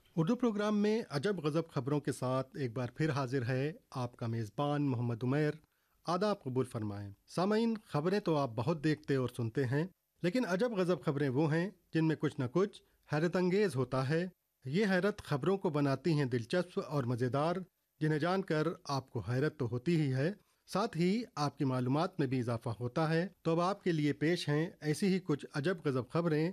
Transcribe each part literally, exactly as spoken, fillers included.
Urdu programme में अजब गजब खबरों के साथ एक बार फिर हाजिर है आपका मेज़बान मोहम्मद उमैर। आदाब कबूल फरमाएं। सामीन, खबरें तो आप बहुत देखते और सुनते हैं, लेकिन अजब गजब खबरें वो हैं जिनमें कुछ न कुछ हैरत अंगेज होता है। ये हैरत खबरों को बनाती हैं दिलचस्प और मज़ेदार, जिन्हें जानकर आपको हैरत तो होती ही है, साथ ही आपकी मालूमात में भी इजाफा होता है। तो अब आपके लिए पेश हैं ऐसी ही कुछ अजब गजब खबरें।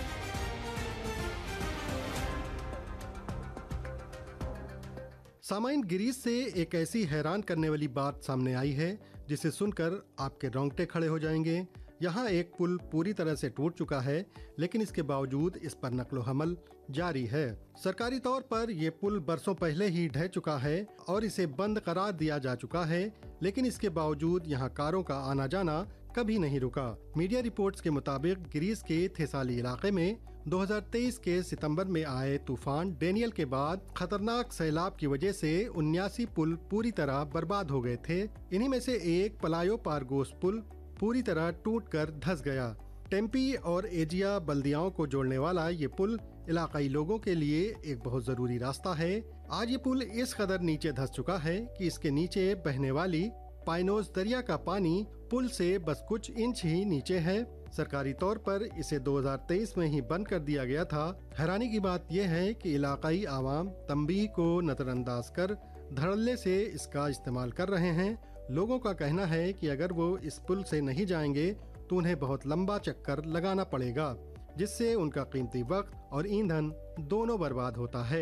सामाइन, ग्रीस से एक ऐसी हैरान करने वाली बात सामने आई है जिसे सुनकर आपके रोंगटे खड़े हो जाएंगे। यहाँ एक पुल पूरी तरह से टूट चुका है, लेकिन इसके बावजूद इस पर नकलो हमल जारी है। सरकारी तौर पर यह पुल बरसों पहले ही ढह चुका है और इसे बंद करार दिया जा चुका है, लेकिन इसके बावजूद यहाँ कारों का आना जाना कभी नहीं रुका। मीडिया रिपोर्ट्स के मुताबिक ग्रीस के थेसाली इलाके में दो हज़ार तेईस के सितंबर में आए तूफान डेनियल के बाद खतरनाक सैलाब की वजह से उन्यासी पुल पूरी तरह बर्बाद हो गए थे। इन्हीं में से एक पलायोपार्गोस पुल पूरी तरह टूटकर धंस गया। टेम्पी और एजिया बल्दियाओं को जोड़ने वाला ये पुल इलाकाई लोगों के लिए एक बहुत जरूरी रास्ता है। आज ये पुल इस कदर नीचे धंस चुका है कि इसके नीचे बहने वाली पाइनोस दरिया का पानी पुल से बस कुछ इंच ही नीचे है। सरकारी तौर पर इसे दो हज़ार तेईस में ही बंद कर दिया गया था। हैरानी की बात यह है कि इलाकाई आवाम तंबीह को नजरअंदाज कर धड़ल्ले से इसका इस्तेमाल कर रहे हैं। लोगों का कहना है कि अगर वो इस पुल से नहीं जाएंगे तो उन्हें बहुत लंबा चक्कर लगाना पड़ेगा, जिससे उनका कीमती वक्त और ईंधन दोनों बर्बाद होता है।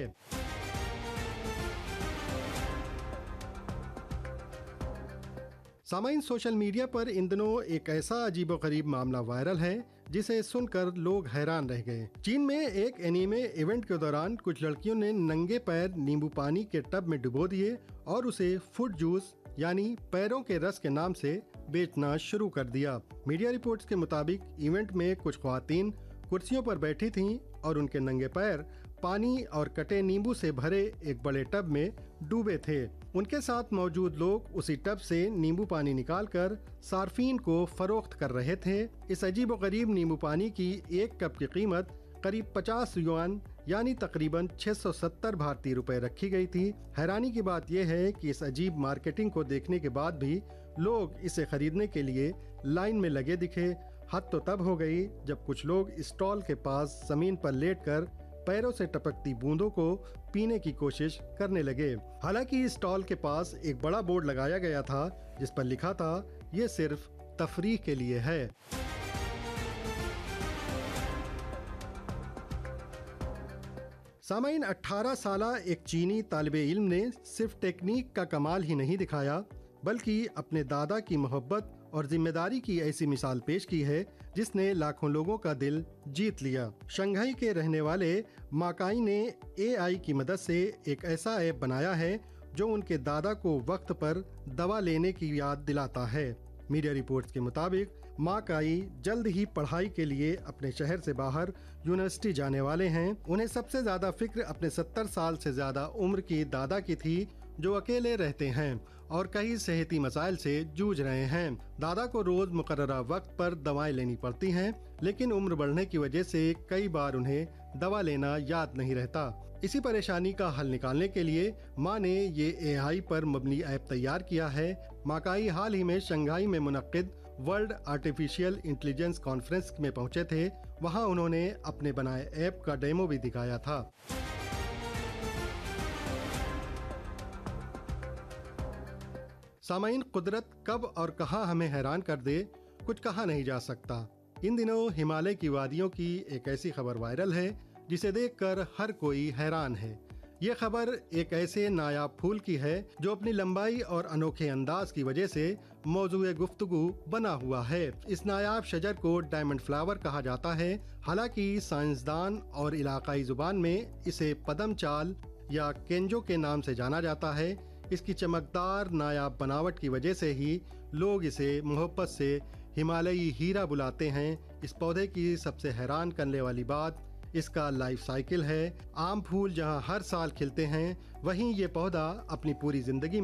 सामाइन, सोशल मीडिया पर इन दिनों एक ऐसा अजीबोगरीब मामला वायरल है जिसे सुनकर लोग हैरान रह गए। चीन में एक एनीमे इवेंट के दौरान कुछ लड़कियों ने नंगे पैर नींबू पानी के टब में डुबो दिए और उसे फुट जूस यानी पैरों के रस के नाम से बेचना शुरू कर दिया। मीडिया रिपोर्ट्स के मुताबिक इवेंट में कुछ ख्वातीन कुर्सियों पर बैठी थीं और उनके नंगे पैर पानी और कटे नींबू से भरे एक बड़े टब में डूबे थे। उनके साथ मौजूद लोग उसी टब से नींबू पानी निकालकर सार्फिन को फरोख्त कर रहे थे। इस अजीबोगरीब नींबू पानी की एक कप की कीमत करीब पचास युआन यानी तकरीबन छह सौ सत्तर भारतीय रुपए रखी गई थी। हैरानी की बात यह है कि इस अजीब मार्केटिंग को देखने के बाद भी लोग इसे खरीदने के लिए लाइन में लगे दिखे। हद तो तब हो गई जब कुछ लोग स्टॉल के पास जमीन पर लेटकर पैरों से टपकती बूंदों को पीने की कोशिश करने लगे। हालांकि स्टॉल के पास एक बड़ा बोर्ड लगाया गया था जिस पर लिखा था, ये सिर्फ तफरीह के लिए है। सामाइन, अठारह साला एक चीनी तालिबे इल्म ने सिर्फ टेक्निक का कमाल ही नहीं दिखाया, बल्कि अपने दादा की मोहब्बत और जिम्मेदारी की ऐसी मिसाल पेश की है जिसने लाखों लोगों का दिल जीत लिया। शंघाई के रहने वाले माकाई ने ए आई की मदद से एक ऐसा ऐप बनाया है जो उनके दादा को वक्त पर दवा लेने की याद दिलाता है। मीडिया रिपोर्ट्स के मुताबिक माकाई जल्द ही पढ़ाई के लिए अपने शहर से बाहर यूनिवर्सिटी जाने वाले हैं। उन्हें सबसे ज्यादा फिक्र अपने सत्तर साल से ज्यादा उम्र की दादा की थी, जो अकेले रहते हैं और कई सेहती मसाइल से जूझ रहे हैं। दादा को रोज मुकर्ररा वक्त पर दवाएं लेनी पड़ती हैं, लेकिन उम्र बढ़ने की वजह से कई बार उन्हें दवा लेना याद नहीं रहता। इसी परेशानी का हल निकालने के लिए माँ ने ये ए आई पर मबनी ऐप तैयार किया है। माकाई हाल ही में शंघाई में मुनक्किद वर्ल्ड आर्टिफिशियल इंटेलिजेंस कॉन्फ्रेंस में पहुंचे थे। वहां उन्होंने अपने बनाए ऐप का डेमो भी दिखाया था। सामाइन, कुदरत कब और कहां हमें हैरान कर दे कुछ कहा नहीं जा सकता। इन दिनों हिमालय की वादियों की एक ऐसी खबर वायरल है जिसे देखकर हर कोई हैरान है। ये खबर एक ऐसे नायाब फूल की है जो अपनी लंबाई और अनोखे अंदाज की वजह से मौजूए गुफ्तगू बना हुआ है। इस नायाब शजर को डायमंड फ्लावर कहा जाता है। हालांकि साइंसदान और इलाकाई जुबान में इसे पदम चाल या केंजो के नाम से जाना जाता है। इसकी चमकदार नायाब बनावट की वजह से ही लोग इसे मोहब्बत से हिमालयी हीरा बुलाते हैं। इस पौधे की सबसे हैरान करने वाली बात इसका लाइफ साइकिल है। आम फूल जहां हर साल खिलते हैं, वहीं ये पौधा अपनी पूरी जिंदगी